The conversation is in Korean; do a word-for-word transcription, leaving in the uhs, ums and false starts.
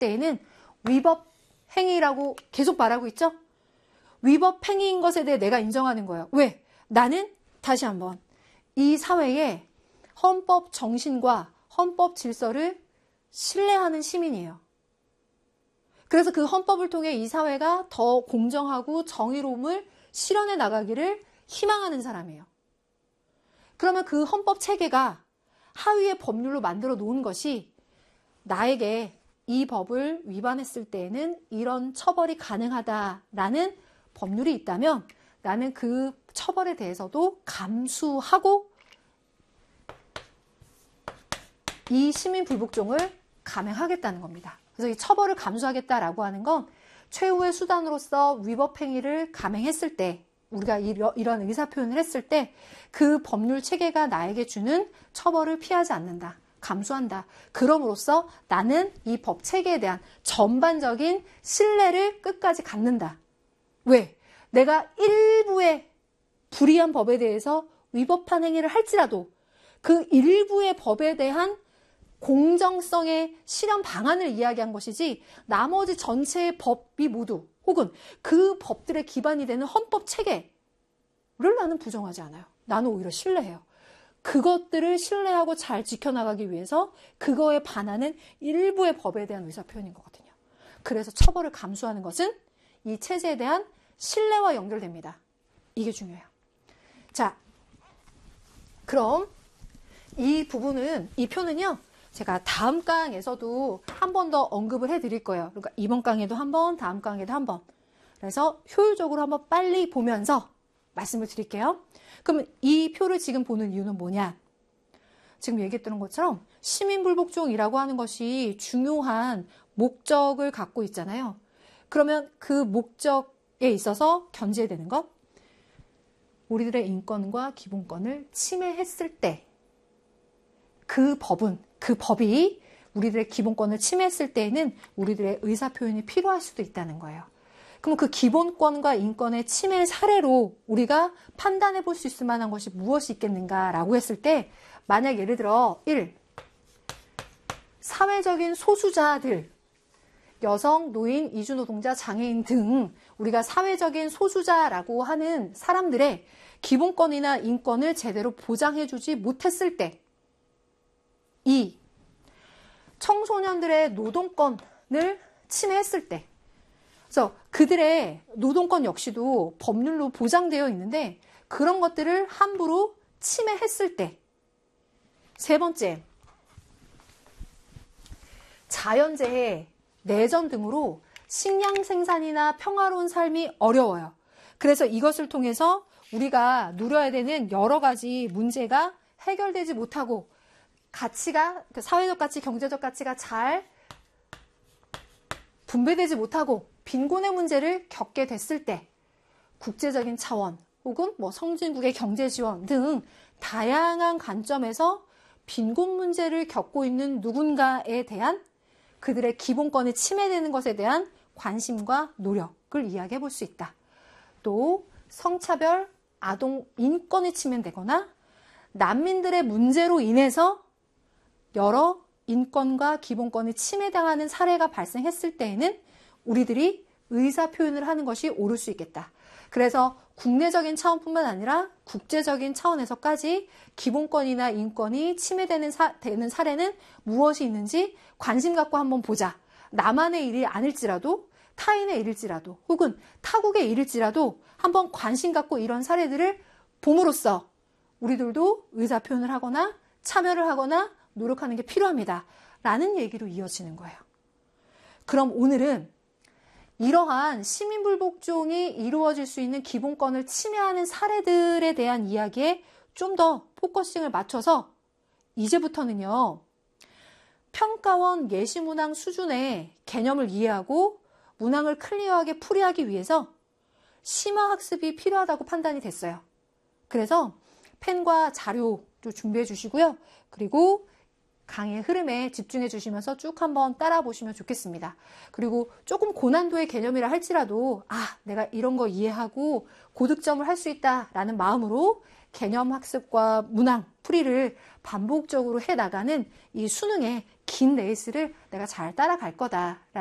때에는 위법 행위라고 계속 말하고 있죠? 위법 행위인 것에 대해 내가 인정하는 거예요. 왜? 나는 다시 한번 이 사회의 헌법 정신과 헌법 질서를 신뢰하는 시민이에요. 그래서 그 헌법을 통해 이 사회가 더 공정하고 정의로움을 실현해 나가기를 희망하는 사람이에요. 그러면 그 헌법 체계가 하위의 법률로 만들어 놓은 것이 나에게 이 법을 위반했을 때에는 이런 처벌이 가능하다라는 법률이 있다면 나는 그 처벌에 대해서도 감수하고 이 시민 불복종을 감행하겠다는 겁니다. 그래서 이 처벌을 감수하겠다라고 하는 건 최후의 수단으로서 위법 행위를 감행했을 때 우리가 이런 의사표현을 했을 때 그 법률 체계가 나에게 주는 처벌을 피하지 않는다. 감수한다. 그럼으로써 나는 이 법 체계에 대한 전반적인 신뢰를 끝까지 갖는다. 왜? 내가 일부의 불이한 법에 대해서 위법한 행위를 할지라도 그 일부의 법에 대한 공정성의 실현 방안을 이야기한 것이지 나머지 전체의 법이 모두 혹은 그 법들의 기반이 되는 헌법 체계를 나는 부정하지 않아요. 나는 오히려 신뢰해요. 그것들을 신뢰하고 잘 지켜나가기 위해서 그거에 반하는 일부의 법에 대한 의사표현인 거거든요. 그래서 처벌을 감수하는 것은 이 체제에 대한 신뢰와 연결됩니다. 이게 중요해요. 자, 그럼 이 부분은, 이 표는요, 제가 다음 강에서도 한 번 더 언급을 해드릴 거예요. 그러니까 이번 강에도 한 번, 다음 강에도 한 번. 그래서 효율적으로 한번 빨리 보면서 말씀을 드릴게요. 그러면 이 표를 지금 보는 이유는 뭐냐? 지금 얘기했던 것처럼 시민불복종이라고 하는 것이 중요한 목적을 갖고 있잖아요. 그러면 그 목적에 있어서 견제되는 것, 우리들의 인권과 기본권을 침해했을 때 그 법은, 그 법이 우리들의 기본권을 침해했을 때에는 우리들의 의사표현이 필요할 수도 있다는 거예요. 그럼 그 기본권과 인권의 침해 사례로 우리가 판단해 볼 수 있을 만한 것이 무엇이 있겠는가라고 했을 때 만약 예를 들어 일. 사회적인 소수자들, 여성, 노인, 이주노동자, 장애인 등 우리가 사회적인 소수자라고 하는 사람들의 기본권이나 인권을 제대로 보장해주지 못했을 때 이. 청소년들의 노동권을 침해했을 때 그래서 그들의 노동권 역시도 법률로 보장되어 있는데 그런 것들을 함부로 침해했을 때 세 번째, 자연재해, 내전 등으로 식량 생산이나 평화로운 삶이 어려워요. 그래서 이것을 통해서 우리가 누려야 되는 여러 가지 문제가 해결되지 못하고 가치가, 사회적 가치, 경제적 가치가 잘 분배되지 못하고 빈곤의 문제를 겪게 됐을 때 국제적인 차원 혹은 뭐 선진국의 경제 지원 등 다양한 관점에서 빈곤 문제를 겪고 있는 누군가에 대한 그들의 기본권이 침해되는 것에 대한 관심과 노력을 이야기해 볼 수 있다. 또 성차별, 아동 인권이 침해되거나 난민들의 문제로 인해서 여러 인권과 기본권이 침해당하는 사례가 발생했을 때에는 우리들이 의사표현을 하는 것이 옳을 수 있겠다. 그래서 국내적인 차원뿐만 아니라 국제적인 차원에서까지 기본권이나 인권이 침해되는 사, 되는 사례는 무엇이 있는지 관심 갖고 한번 보자. 나만의 일이 아닐지라도 타인의 일일지라도 혹은 타국의 일일지라도 한번 관심 갖고 이런 사례들을 봄으로써 우리들도 의사표현을 하거나 참여를 하거나 노력하는 게 필요합니다. 라는 얘기로 이어지는 거예요. 그럼 오늘은 이러한 시민불복종이 이루어질 수 있는 기본권을 침해하는 사례들에 대한 이야기에 좀 더 포커싱을 맞춰서 이제부터는요. 평가원 예시문항 수준의 개념을 이해하고 문항을 클리어하게 풀이하기 위해서 심화학습이 필요하다고 판단이 됐어요. 그래서 펜과 자료도 준비해 주시고요. 그리고 강의 흐름에 집중해 주시면서 쭉 한번 따라 보시면 좋겠습니다. 그리고 조금 고난도의 개념이라 할지라도 아, 내가 이런 거 이해하고 고득점을 할 수 있다라는 마음으로 개념 학습과 문항, 풀이를 반복적으로 해 나가는 이 수능의 긴 레이스를 내가 잘 따라갈 거다.